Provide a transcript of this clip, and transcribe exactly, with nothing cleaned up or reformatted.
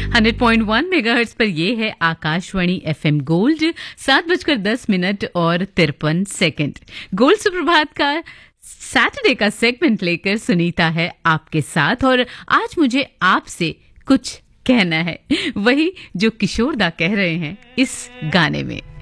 Hundred point one megahertz पर ये है आकाशवाणी एफएम गोल्ड। सात बजकर दस मिनट और तिरपन सेकंड। गोल्ड सुप्रभात का सैटरडे का सेगमेंट लेकर सुनीता है आपके साथ, और आज मुझे आपसे कुछ कहना है, वही जो किशोर दा कह रहे हैं इस गाने में।